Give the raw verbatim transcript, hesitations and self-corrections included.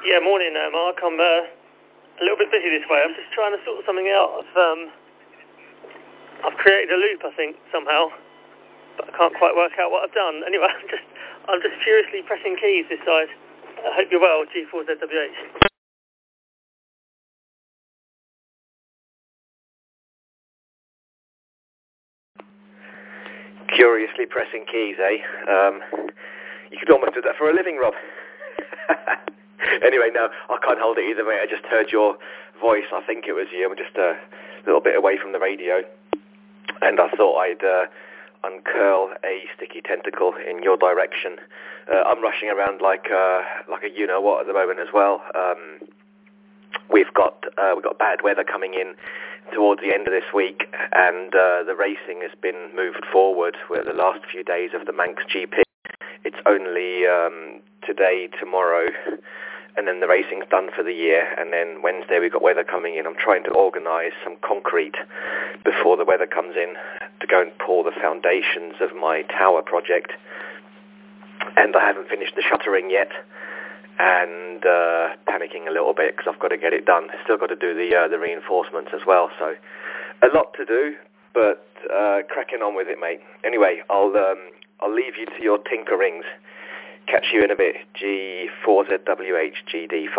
Yeah, morning, uh, Mark. I'm uh, a little bit busy this way. I'm just trying to sort something out. I've, um, I've created a loop, I think, somehow, but I can't quite work out what I've done. Anyway, I'm just, I'm just furiously pressing keys this side. I hope you're well, G four Z W H. Curiously pressing keys, eh? Um, you could almost do that for a living, Rob. Anyway, no, I can't hold it either, mate. I just heard your voice. I think it was you. I'm just a little bit away from the radio, and I thought I'd uh, uncurl a sticky tentacle in your direction. Uh, I'm rushing around like uh, like a you-know-what at the moment as well. Um, we've got uh, we've got bad weather coming in towards the end of this week, and uh, the racing has been moved forward with the last few days of the Manx G P. It's only um, today, tomorrow, and then the racing's done for the year, and then Wednesday we've got weather coming in. I'm trying to organise some concrete before the weather comes in to go and pour the foundations of my tower project, and I haven't finished the shuttering yet, and uh, panicking a little bit because I've got to get it done. Still got to do the uh, the reinforcements as well, so a lot to do, but uh, cracking on with it, mate. Anyway, I'll um, I'll leave you to your tinkerings. Catch you in a bit. G four Z W H G D five.